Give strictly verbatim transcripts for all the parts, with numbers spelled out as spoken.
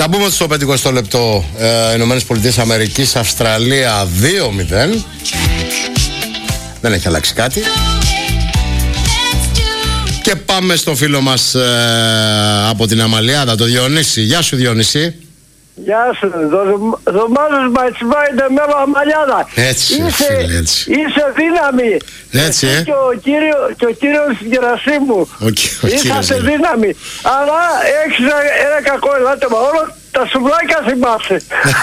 Να πούμε ότι στο πενηκοστό λεπτό ε, Ηνωμένες Πολιτείες Αμερικής Αυστραλία δύο μηδέν. Δεν έχει αλλάξει κάτι. Και πάμε στον φίλο μας ε, από την Αμαλιάδα, το Διονύση. Γεια σου Διονύση. Γεια σου, Δωμάζος Μπατσβάιντε Μέλο Αμαλιάδα. Έτσι, είσαι, φίλε, έτσι. Είσαι δύναμη. Έτσι, ε. Και ο, κύριο, και ο κύριος Γερασίμου. Είσαστε δύναμη. Αλλά έχεις ένα, ένα κακό ελάττωμα. Όλο τα σουβλάκια θυμάσαι.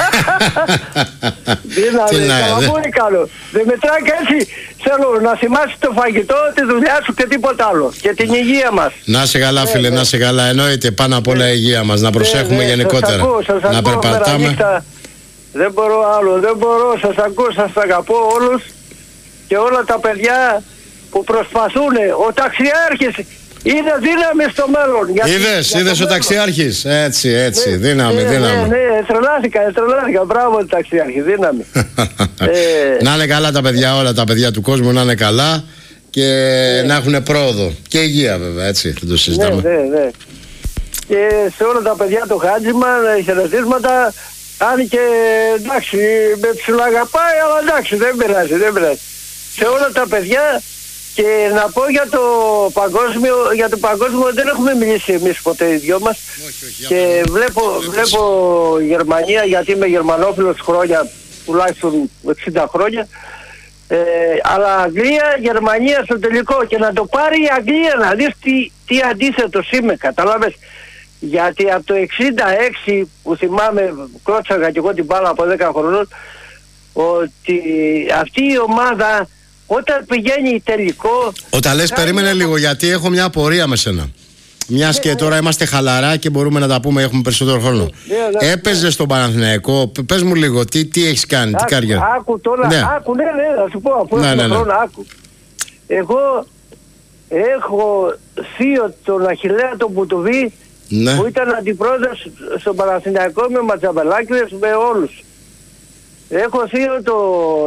Δύναμη, καλαμπούρι καλό. Δημητράκη, έτσι θέλω να θυμάσαι το φαγητό, τη δουλειά σου και τίποτα άλλο. Και την υγεία μας. Να σε καλά, φίλε, ε, να σε καλά. Εννοείται πάνω απ' όλα η υγεία μας. Να προσέχουμε ε, γενικότερα. Σας ακούω, σας να ακούω, περπατάμε. Δεν μπορώ άλλο, δεν μπορώ. Σας ακούω, σας αγαπώ όλους. Και όλα τα παιδιά που προσπαθούν. Ο ταξιάρχης είναι δύναμη στο μέλλον. Είδες, είδες ο ταξιάρχης. Έτσι, έτσι, ναι, δύναμη, ναι, δύναμη. Ναι, ναι, τρελάθηκα, τρελάθηκα. Μπράβο, ταξιάρχη, δύναμη. ε... Να είναι καλά τα παιδιά, όλα τα παιδιά του κόσμου να είναι καλά και ναι. να έχουν πρόοδο. Και υγεία, βέβαια, έτσι, δεν το συζητάμε. Ναι, ναι, ναι. Και σε όλα τα παιδιά του Χάτζημα, χαιρετίσματα. Αν και εντάξει, με ψιλοαγαπάει, αλλά εντάξει, δεν πειράζει, δεν πειράζει. Σε όλα τα παιδιά. Και να πω για το παγκόσμιο, για το παγκόσμιο δεν έχουμε μιλήσει εμείς ποτέ οι δυο μας. Όχι, όχι, και βλέπω, βλέπω Γερμανία, γιατί είμαι γερμανόφιλος χρόνια, τουλάχιστον εξήντα χρόνια. Ε, αλλά Αγγλία, Γερμανία στο τελικό. Και να το πάρει η Αγγλία, να δεις τι, τι αντίθετος είμαι, καταλάβες. Γιατί από το εξήντα έξι που θυμάμαι, κλώτσαγα και εγώ την μπάλα από δέκα χρονών, ότι αυτή η ομάδα όταν πηγαίνει τελικό... Όταν λες κάνει... περίμενε λίγο, γιατί έχω μια απορία με σένα. Μιας ναι, και ναι. τώρα είμαστε χαλαρά και μπορούμε να τα πούμε, έχουμε περισσότερο χρόνο. Ναι, ναι, Έπαιζε ναι. στον Παναθηναϊκό, πες μου λίγο, τι, τι έχεις κάνει, άκου, τι κάρια. Άκου τώρα, ναι. άκου, ναι, ναι, θα σου πω, από ναι, ναι, ναι. χρόνο, άκου. Εγώ έχω θείο τον Αχιλλέα τον Πουτουβή, ναι. που ήταν αντιπρόεδρος στον Παναθηναϊκό με Ματσαβελάκηδες, με όλους. Έχω θείο το...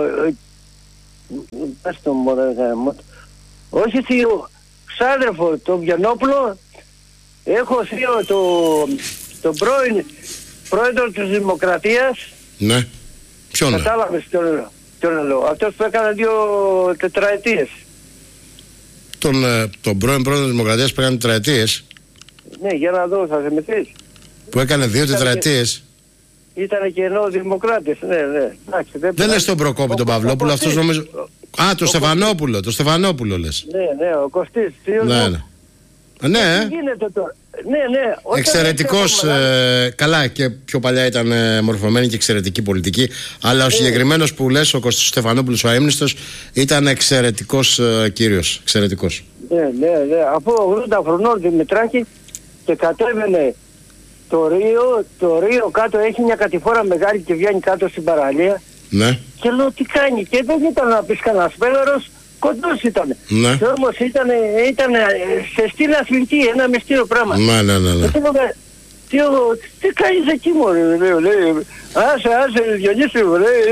Το μωρέ, όχι θείο, ξάδερφο τον Βιανόπουλο, έχω θείο το, τον πρώην πρόεδρο της Δημοκρατίας. Ναι, ποιον? Κατάλαβες ποιον λέω, αυτός που έκανε δύο τετραετίες. Τον, τον πρώην πρόεδρο της Δημοκρατίας που έκανε τετραετίες? Ναι, για να δω, θα θυμηθείς. Που έκανε δύο τετραετίες. Ήτανε και ενώ δημοκράτες, ναι, ναι. Εντάξει, δεν δεν λες τον Προκόπη τον Παυλόπουλο, αυτός νομίζω... Ο, Α, το Στεφανόπουλο, το Στεφανόπουλο λες. Ναι, ναι, ο Κωστής. Ναι, ναι. Ναι, τι γίνεται τώρα. Ναι, ναι. Εξαιρετικός, ε, καλά και πιο παλιά ήταν ε, μορφωμένη και εξαιρετική πολιτική. Αλλά ο ναι. συγκεκριμένος που λες, ο Κωστής Στεφανόπουλος, ο αείμνηστος, ήταν εξαιρετικός ε, κύριος. Εξαιρετικός. Ναι, ναι, ναι. Από ογδόντα χρονών Δημητράκη και κατέβαινε το Ρίο, το Ρίο κάτω έχει μια κατηφόρα μεγάλη και βγαίνει κάτω στην παραλία. Ναι. Και λέω τι κάνει, και δεν ήταν να πεις κανένας πέλαρος, κοντός ήταν. Ναι. Και όμως ήταν, ήταν σε στήλη αθλητή, ένα μυστήριο πράγμα. Ναι, ναι, ναι. ναι. Και λέω, τι, τι κάνεις εκεί μωρέ, λέω, λέει, άσε, άσε, Διονύση μου, λέει,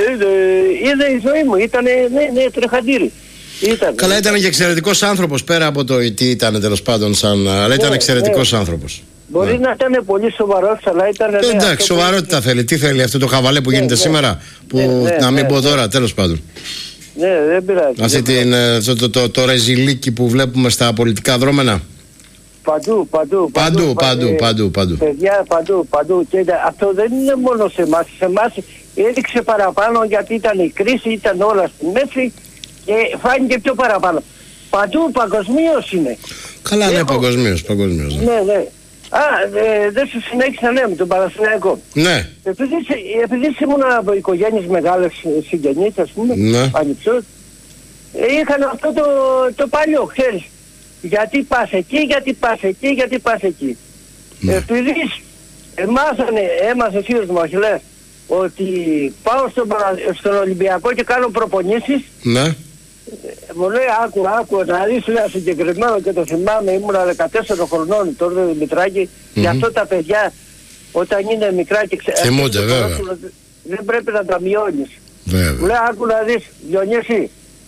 είδε η ζωή μου, ήταν, ναι, ναι, τρεχαντήρι. Ήταν, καλά, ήταν και εξαιρετικός άνθρωπος, πέρα από το τι ήταν τέλος πάντων, σαν, αλλά ήταν ναι, εξαιρετικός ναι. άνθρωπος. Μπορεί ναι. να ήταν πολύ σοβαρός, αλλά ήταν... Ε, ναι, εντάξει, σοβαρότητα που... θέλει. Τι θέλει αυτό το χαβαλέ που ναι, γίνεται ναι. σήμερα, που ναι, ναι, να μην ναι, πω τώρα, ναι. τέλος πάντων. Ναι, δεν πειράζει. Αυτή δεν την, πειράζει. το, το, το, το ρεζιλίκι που βλέπουμε στα πολιτικά δρόμενα. Παντού, παντού, παντού, παντού, παντού, παντού. Παιδιά, παντού, παντού. Και αυτό δεν είναι μόνο σε εμάς. Σε εμάς έδειξε παραπάνω γιατί ήταν η κρίση, ήταν όλα στη μέση και φάνηκε πιο παραπάνω. Παντού παγκοσμίως είναι. Καλά, ναι, παγκοσμίως, παγκοσμίως. Ναι, ναι. Α, ε, δεν σου συνέχισα, ναι, με τον Παναθηναϊκό. Ναι. Επειδή, επειδή ήμουν από οικογένειες μεγάλες συγγενείς, ας πούμε, ναι. ανυψούς, ε, είχαν αυτό το, το παλιό, ξέρεις. Γιατί πας εκεί, γιατί πας εκεί, γιατί πας εκεί. Ναι. Επειδή ε, μάθανε, έμαθε ο κύριος μου, Αχιλλέας, ότι πάω στον, στον Ολυμπιακό και κάνω προπονήσεις. Ναι. Μου λέει άκου, άκου, να δεις ένα συγκεκριμένο και το θυμάμαι, ήμουνα δεκατέσσερα χρονών τώρα Δημητράκη, mm-hmm. και αυτό τα παιδιά όταν είναι μικρά και ξέρουν, θυμούνται βέβαια. Δεν πρέπει να τα μειώνεις. Βέβαια. Μου λέει άκου να δεις, Διονύση,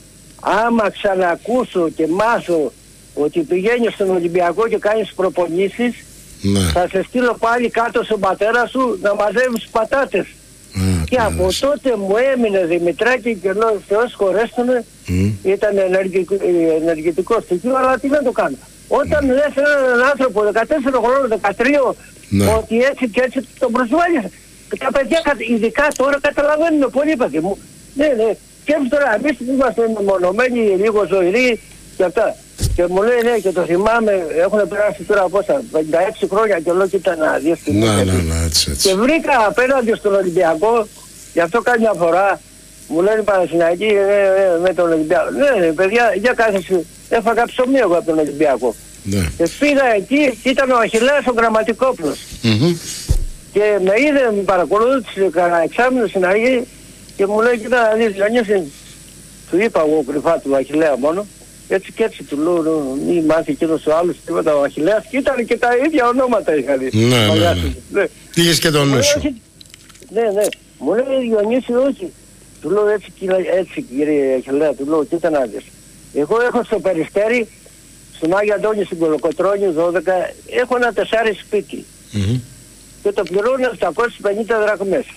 άμα ξανακούσω και μάθω ότι πηγαίνεις στον Ολυμπιακό και κάνεις προπονήσεις, Ναι. Θα σε στείλω πάλι κάτω στον πατέρα σου να μαζεύεις πατάτες. Mm, και από yes. τότε μου έμεινε Δημητράκη και λέω Θεός χωρέστονε, mm. ήταν ενεργητικό, ενεργητικό στοιχείο, αλλά τι να το κάνω. Όταν mm. λες έναν άνθρωπο δεκατέσσερα χρόνων, δεκατρία, ναι. ότι έτσι και έτσι τον προσβάλλεις. Τα παιδιά ειδικά τώρα καταλαβαίνουν πολύ παιδί μου. Ναι, ναι. Και τώρα εμείς είμαστε μονομένοι, λίγο ζωηροί και αυτά. Και μου λέει ναι και το θυμάμαι, έχουν περάσει τώρα πόσα, πενήντα έξι χρόνια και λέω κοίτα να δεις την ναι, ναι, ναι, έτσι, έτσι. Και βρήκα απέναντι στον Ολυμπιακό, γι' αυτό κάνει φορά, μου λένε Παναθηναϊκοί ναι, ναι, με τον Ολυμπιακό. Ναι, ναι, παιδιά, για κάθεσαι, έφαγα ψωμί εγώ από τον Ολυμπιακό. Ναι. Και πήγα εκεί και ήταν ο Αχιλλέας ο Γραμματικόπουλος. Mm-hmm. Και με είδε, με παρακολούθησε κανένα εξάμηνο στην αρχή και μου λέει κοίτα να δεις Λιονίση, του είπα εγώ κρυφά του Αχιλλέα μόνο. Έτσι και έτσι του λέω, μη μάθει εκείνος ο άλλος τίποτα ο Αχιλλέας και ήταν και τα ίδια ονόματα είχαν. Ναι, ναι, ναι. Πήγες και τον νου σου. Ναι, ναι. Μου λέει Διονύση όχι. Του λέω έτσι, έτσι κύριε Αχιλλέα, του λέω κοίτα να δεις. Εγώ έχω στο Περιστέρι, στον Άγιο Αντώνη στην Κολοκοτρώνη δώδεκα, έχω ένα τεσσάρι σπίτι. Mm-hmm. Και το πληρώνω επτακόσιες πενήντα δραχμές.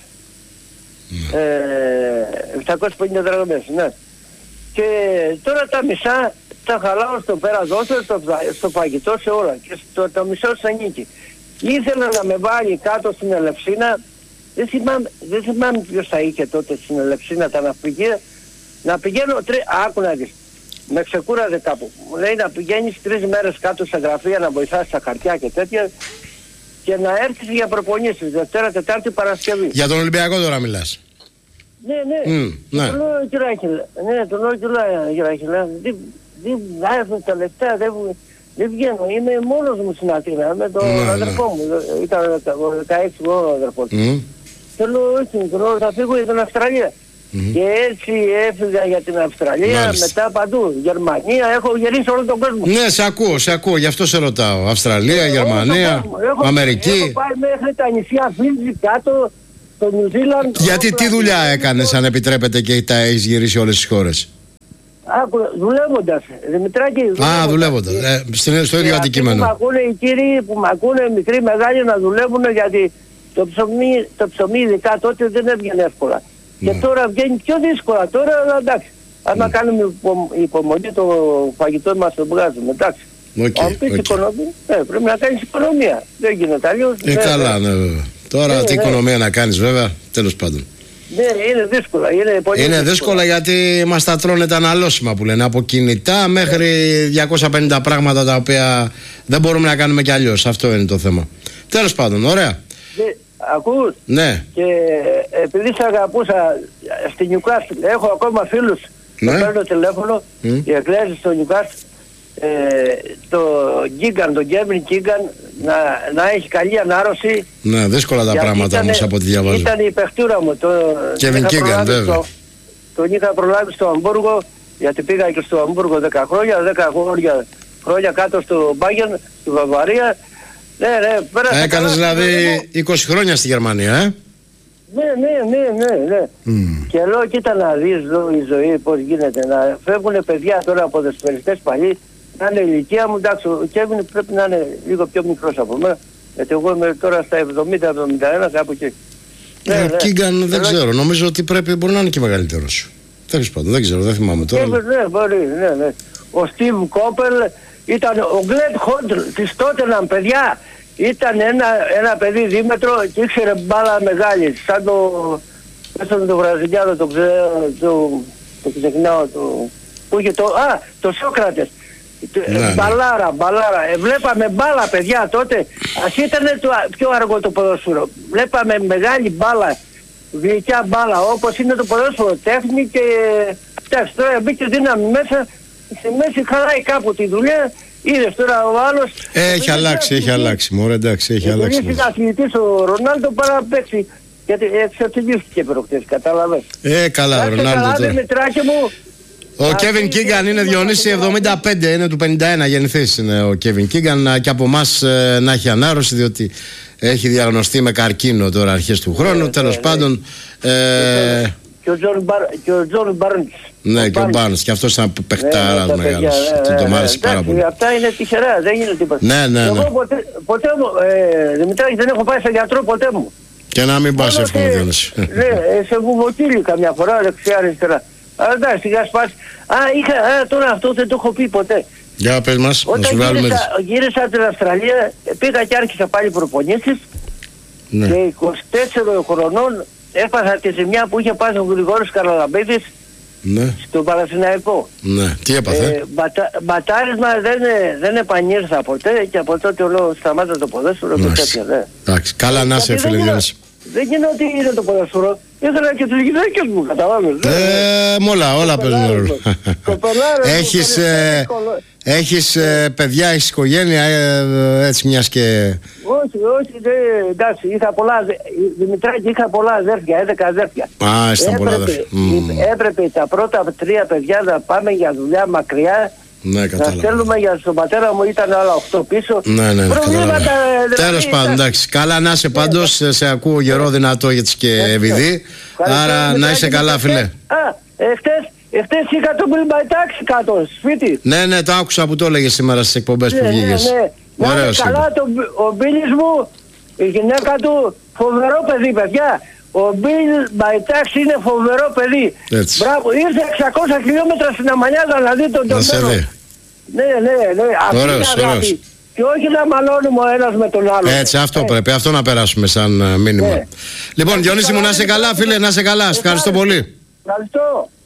Mm. Ε, επτακόσιες πενήντα δραχμές, ναι. Και τώρα τα μισά τα χαλάω στο πέρα δώσω, στο, στο φαγητό, σε όλα. Και στο, το μισό στα νίκη. Ήθελα να με βάλει κάτω στην Ελευσίνα. Δεν θυμάμαι, δεν θυμάμαι ποιος θα είχε τότε στην Ελευσίνα τα ναυπηγεία. Να πηγαίνω, τρι... άκου να δεις. Με ξεκούραζε κάπου. Μου λέει να πηγαίνεις τρεις μέρες κάτω στα γραφεία να βοηθάς στα χαρτιά και τέτοια. Και να έρθεις για προπονήσεις Δευτέρα, Τετάρτη, Παρασκευή. Για τον Ολυμπιακό τώρα μιλάς. Ναι, ναι. Mm, ναι. Τον λέω κύριε Αχιλλέα, ναι, τον λέω κύριε Αχιλλέα, δεν βγάζω τα λεφτά, δεν βγαίνω, είμαι μόνος μου στην Αθήνα με τον mm, αδερφό μου, ήταν δεκαέξι χρονών ο αδερφός μου. Mm. Και λέω όχι, τον λέω θα φύγω για την Αυστραλία. Mm. Και έτσι έφυγα για την Αυστραλία, Μάλιστα. μετά παντού, Γερμανία, έχω γυρίσει όλο τον κόσμο. Ναι, σε ακούω, σε ακούω, γι' αυτό σε ρωτάω. Αυστραλία, ε, Γερμανία, έχω, Αμερική. Έχω πάει μέχρι τα νησιά Φίτζι κάτω. Γιατί τι δουλειά έκανες αν επιτρέπετε και τα έχεις γυρίσει όλες τις χώρες? Άκου, δουλεύοντας, Δημητράκη. Α, δουλεύοντας, ε, στο ίδιο αντικείμενο. Που μ' ακούνε οι κύριοι που μ' ακούνε μικροί μεγάλοι να δουλεύουν γιατί το ψωμί, το ψωμί ειδικά τότε δεν έβγαινε εύκολα. Ναι. Και τώρα βγαίνει πιο δύσκολα, τώρα εντάξει. Άμα ναι. κάνουμε υπο, υπομονή το φαγητό μας το βγάζουμε, εντάξει. Okay, αν πεις okay. οικονομία, ε, πρέπει να κάνεις οικονομία. Δεν γίνεται αλλιώς. Ε, ναι, καλά, ναι βέβαια. Τώρα ναι, τι ναι. οικονομία να κάνεις βέβαια, τέλος πάντων. Ναι, είναι δύσκολα. Είναι, πολύ είναι δύσκολα. δύσκολα γιατί μας τα τρώνε τα αναλώσιμα που λένε. Από κινητά μέχρι διακόσια πενήντα πράγματα τα οποία δεν μπορούμε να κάνουμε κι αλλιώς. Αυτό είναι το θέμα. Τέλος πάντων, ωραία. Ναι, ακούς. Ναι. Και επειδή σε αγαπούσα στη Νιουκάστλ, έχω ακόμα φίλους ναι. που παίρνω τηλέφωνο, mm. οι εκκλέσεις στο Νιουκάστλ, ε, το Γκίγκαν, τον Κέβιν Γκίγκαν να, να έχει καλή ανάρρωση. Ναι, δύσκολα τα πράγματα όμως από ό,τι διαβάζω. Ήταν η παιχτούρα μου. Κέβιν Γκίγκαν, βέβαια. Το, τον είχα προλάβει στο Αμβούργο, γιατί πήγα και στο Αμβούργο δέκα χρόνια, δέκα χρόνια, χρόνια κάτω στο Μπάγεν, στη Βαβαρία. Ναι, ναι, πέρασα. Έκανες δηλαδή είκοσι χρόνια στη Γερμανία, ε? Ναι, ναι, ναι, ναι, ναι. Mm. Και λέω κοίτα να δεις εδώ η ζωή πώς γίνεται. Να φεύγουν παιδιά τώρα από δεσπεριστές παλιοί. Να είναι η ηλικία μου, εντάξει, ο Κέβιν πρέπει να είναι λίγο πιο μικρός από μένα. Γιατί εγώ είμαι τώρα στα εβδομήντα εβδομήντα ένα κάπου εκεί. Ε, ναι, ο Γκίγκαν ναι. δεν ξέρω, νομίζω ότι πρέπει, μπορεί να είναι και μεγαλύτερος. Τέλος πάντων, δεν ξέρω, δεν θυμάμαι τώρα. Κέβιν, ναι, μπορεί, ναι, ναι. Ο Στίβ Κόπελ ήταν ο Γκλέντ Χόντλ της Τότεναμ, παιδιά. Ήταν ένα, ένα παιδί δίμετρο και ήξερε μπάλα μεγάλη, σαν το, σαν το Βραζιλιάνο, το, το, το ξεχνάω, το, που είχε το, α, το Σόκρατες. Ναι, ναι. Μπαλάρα, μπαλάρα. Ε, βλέπαμε μπάλα παιδιά τότε. Ας ήταν το πιο αργό το ποδόσφαιρο. Βλέπαμε μεγάλη μπάλα, γλυκιά μπάλα, όπως είναι το ποδόσφαιρο. Τέχνη και... Εντάξει, τώρα μπήκε δύναμη μέσα, στη μέση χαλάει κάπου τη δουλειά. Είδες τώρα ο άλλος... Έχει αλλάξει, έχει αλλάξει. Μωρέ, εντάξει, έχει αλλάξει. Έχει αθλητής ο Ρονάλντο παρά να παίξει. Γιατί εξαρτηγήθηκε προχτές, κατάλαβες. Ε, καλά, ο Ρονάλντο τώρα. Μου, ο Κέβιν Κίγκαν είναι Διονύση εβδομήντα πέντε, είναι του πενήντα ένα γεννηθής είναι ο Κέβιν Κίγκαν και από εμάς ε, να έχει ανάρρωση διότι έχει διαγνωστεί με καρκίνο τώρα αρχές του χρόνου, ε, τέλος ε, πάντων. Ε, και και ο Τζον Μπαρ, Μπάρντς. Ναι, και ο Μπάρντς, και αυτός ήταν παιχτάρας ναι, μεγάλος. Ναι, ναι, ναι, το μ' άρεσε πάρα πολύ. Αυτά είναι τυχερά, δεν είναι τίποτα. Ναι, ναι, ναι. Εγώ ποτέ, ποτέ μου, ε, Δημητράκη, δεν έχω πάει σε γιατρό ποτέ μου. Και να μην πας εύκολα Διονύση. Ναι, σε βουβοκύλι καμιά φορά, δεξιά-αριστερά. Αλλά εντάξει, σιγά σπάσει. Α, είχα, α, τώρα αυτό δεν το έχω πει ποτέ. Για πες μας, να σου βγάλουμε. Όταν γύρισα από την Αυστραλία, πήγα και άρχισα πάλι προπονήσεις. Ναι. Και είκοσι τέσσερων χρονών έπαθα τη ζημιά που είχε πάθει ο Γρηγόρης Καραλαμπίδης, ναι, στον Παναθηναϊκό. Ναι, τι έπαθε? Ε, μπατα, μπατάρισμα δεν, δεν επανήλθα ποτέ και από τότε όλο σταμάτα το ποδόσφαιρο και τέτοια. Ναι. Εντάξει, καλά να είσαι φίλε Διονύση. Δεν γίνεται ότι είναι το ποδόσφαιρο. Ήθελα και τις γυναίκες μου, καταλάβεις. Ε, όλα, όλα παίζουν ρόλο. Έχεις, ε, έχεις ε, παιδιά, έχεις οικογένεια, ε, έτσι μιας και... Όχι, όχι, δε, εντάξει, είχα πολλά, Δημητράκη, είχα πολλά αδέρφια, έντεκα αδέρφια. Α, ήσταν πολλά αδέρφια. Mm. Έπρεπε τα πρώτα τρία παιδιά να πάμε για δουλειά μακριά. Ναι, να στέλνουμε για τον πατέρα μου, ήταν άλλα οκτώ πίσω. Ναι, ναι, ναι, προβλήματα. Δηλαδή, τέλος πάντων, εντάξει. Καλά να είσαι πάντως, ναι, σε ακούω γερό, δυνατό γιατί και ευηδή. Άρα να είσαι καλά, φίλε. Α, εχθές, εχθές είχα το μπιλμπαϊτάξι κάτω, σπίτι. Ναι, ναι, το άκουσα που το έλεγε σήμερα στις εκπομπές ναι, που βγήκες. Ναι, ναι. Ωραίος. Να καλά, το, ο Μπίλης μου, η γυναίκα του, φοβερό παιδί, παιδιά. Ο Μπιλ Μπαϊτάξ είναι φοβερό παιδί. Έτσι. Μπράβο, ήρθε εξακόσια χιλιόμετρα στην Αμανιάδα να δει τον τομέα. Ναι, ναι, ναι. Ωραίος, ωραίος. Και όχι να μαλώνουμε ο ένας με τον άλλο. Έτσι, αυτό ε. πρέπει, αυτό να περάσουμε σαν μήνυμα. Ναι. Λοιπόν, Διονύση μου, να είσαι καλά, φίλε, να είσαι καλά. Ευχαριστώ πολύ. Ευχαριστώ.